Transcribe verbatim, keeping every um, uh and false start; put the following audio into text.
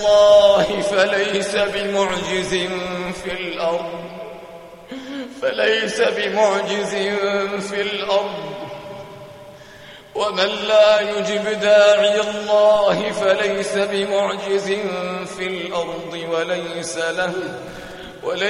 الله فليس بمعجز في الأرض فليس بمعجز في الأرض ومن لا يجب داعي الله فليس بمعجز في الأرض وليس له وليس